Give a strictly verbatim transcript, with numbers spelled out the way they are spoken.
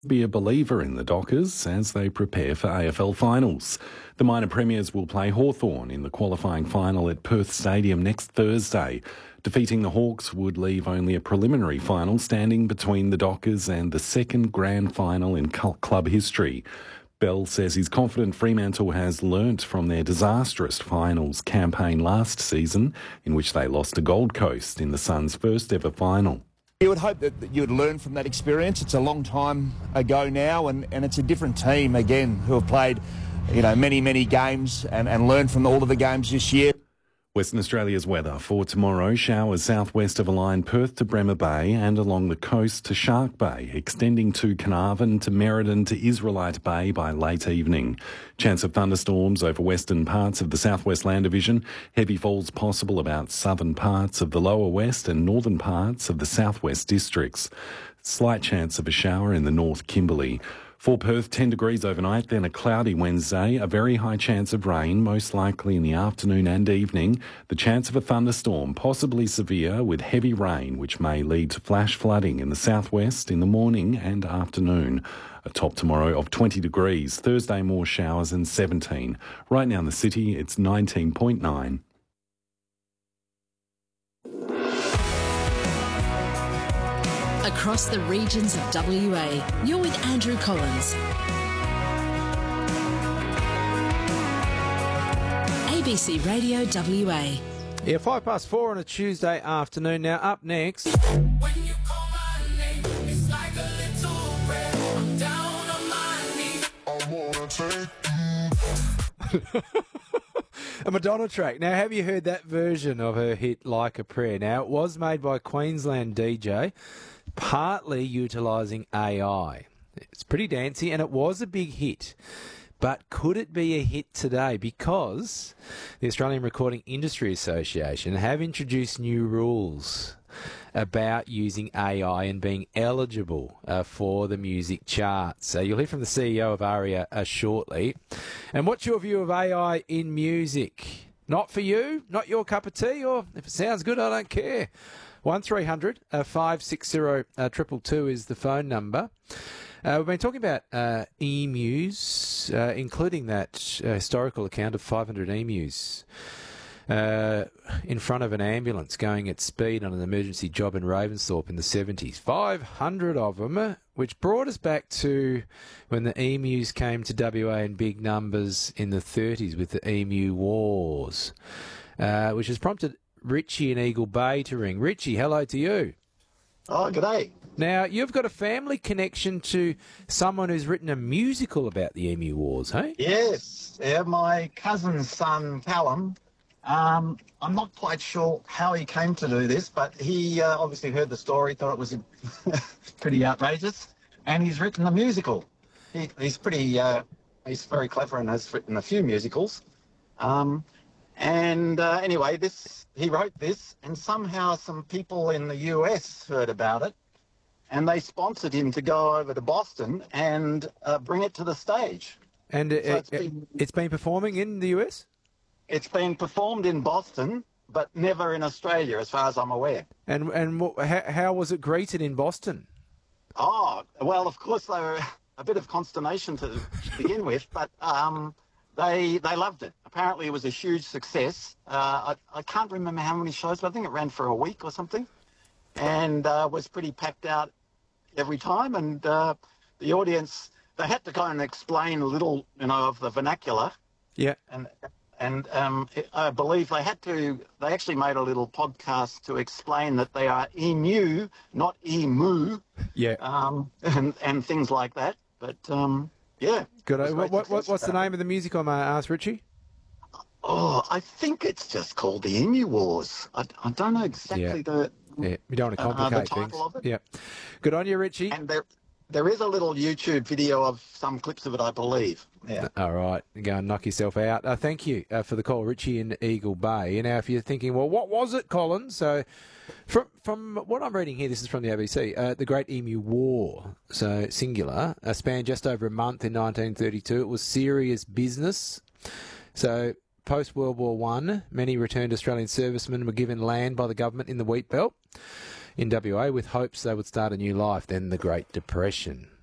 Be a believer in the Dockers as they prepare for A F L finals. The minor premiers will play Hawthorn in the qualifying final at Perth Stadium next Thursday. Defeating the Hawks would leave only a preliminary final standing between the Dockers and the second grand final in club history. Bell says he's confident Fremantle has learnt from their disastrous finals campaign last season, in which they lost to Gold Coast in the Suns' first ever final. You would hope that you would learn from that experience. It's a long time ago now, and, and it's a different team, again, who have played, you know, many, many games and, and learned from all of the games this year. Western Australia's weather for tomorrow: showers southwest of a line Perth to Bremer Bay and along the coast to Shark Bay, extending to Carnarvon to Merredin to Israelite Bay by late evening. Chance of thunderstorms over western parts of the Southwest Land Division. Heavy falls possible about southern parts of the lower west and northern parts of the southwest districts. Slight chance of a shower in the North Kimberley. For Perth, ten degrees overnight, then a cloudy Wednesday, a very high chance of rain, most likely in the afternoon and evening. The chance of a thunderstorm, possibly severe, with heavy rain, which may lead to flash flooding in the southwest in the morning and afternoon. A top tomorrow of twenty degrees. Thursday, more showers and seventeen. Right now in the city, it's nineteen point nine. Across the regions of W A, you're with Andrew Collins. A B C Radio W A. Yeah, five past four on a Tuesday afternoon. Now, up next... When you call my name, it's like a little prayer. I'm down on my knees. I wanna take a Madonna track. Now, have you heard that version of her hit Like a Prayer? Now, it was made by Queensland D J, partly utilising A I. It's pretty dancey, and it was a big hit. But could it be a hit today? Because the Australian Recording Industry Association have introduced new rules about using A I and being eligible uh, for the music charts. So you'll hear from the C E O of ARIA uh, shortly. And what's your view of A I in music? Not for you? Not your cup of tea? Or if it sounds good, I don't care. one three hundred five six zero two two two is the phone number. Uh, we've been talking about uh, emus, uh, including that uh, historical account of five hundred emus uh, in front of an ambulance going at speed on an emergency job in Ravensthorpe in the seventies. five hundred of them, which brought us back to when the emus came to W A in big numbers in the thirties with the Emu Wars, uh, which has prompted Richie in Eagle Bay to ring. Richie, hello to you. Oh, g'day. Now, you've got a family connection to someone who's written a musical about the Emu Wars, hey? Yes. Yeah, my cousin's son, Callum, um, I'm not quite sure how he came to do this, but he uh, obviously heard the story, thought it was pretty outrageous, and he's written a musical. He, he's pretty, uh, he's very clever and has written a few musicals. Um, and uh, anyway, this he wrote this, and somehow some people in the U S heard about it, and they sponsored him to go over to Boston and uh, bring it to the stage. And it, so it's, it, been, it's been performing in the U S? It's been performed in Boston, but never in Australia, as far as I'm aware. And and what, how, how was it greeted in Boston? Oh, well, of course, they were a bit of consternation to begin with, but um, they they loved it. Apparently, it was a huge success. Uh, I, I can't remember how many shows, but I think it ran for a week or something, and uh, was pretty packed out every time. And uh, the audience, they had to kind of explain a little, you know, of the vernacular. Yeah. And and um, I believe they had to. They actually made a little podcast to explain that they are emu, not emu. Yeah. Um, and and things like that. But um, yeah. Good. What, what, what what's the name of the musical, may I ask, Richie? Oh, I think it's just called the Emu Wars. I, I don't know exactly Yeah. the. Yeah, we don't want to Uh, complicate the title things. of it. Yeah. Good on you, Richie. And there, there is a little YouTube video of some clips of it, I believe. Yeah. All right, go and knock yourself out. Uh, thank you uh, for the call, Richie in Eagle Bay. And now, if you're thinking, well, what was it, Colin? So, from from what I'm reading here, this is from the A B C. Uh, the Great Emu War, so singular, uh, spanned just over a month in nineteen thirty-two. It was serious business. So, post World War One, many returned Australian servicemen were given land by the government in the wheat belt in W A with hopes they would start a new life. Then the Great Depression